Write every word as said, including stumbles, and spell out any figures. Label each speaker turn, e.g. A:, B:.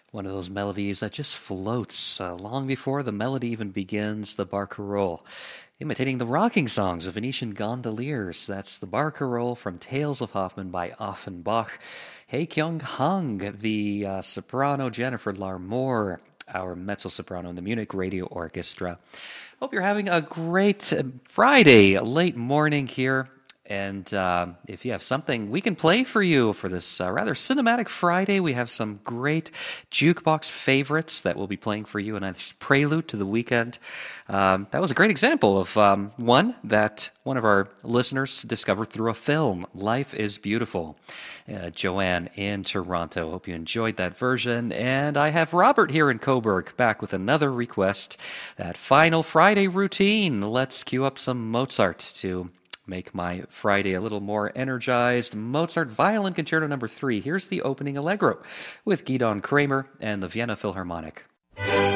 A: One of those melodies that just floats uh, long before the melody even begins, the barcarolle. Imitating the rocking songs of Venetian gondoliers. That's the barcarolle from Tales of Hoffmann by Offenbach. Hei Kyung Hung, the uh, soprano Jennifer Larmour, our mezzo-soprano in the Munich Radio Orchestra. Hope you're having a great uh, Friday, late morning here. And uh, if you have something we can play for you for this uh, rather cinematic Friday, we have some great jukebox favorites that we'll be playing for you, and a prelude to the weekend. Um, that was a great example of um, one that one of our listeners discovered through a film, Life is Beautiful. Uh, Joanne in Toronto. Hope you enjoyed that version. And I have Robert here in Coburg back with another request, that final Friday routine. Let's cue up some Mozart to make my Friday a little more energized. Mozart Violin Concerto number three. Here's the opening allegro with Gidon Kramer and the Vienna Philharmonic.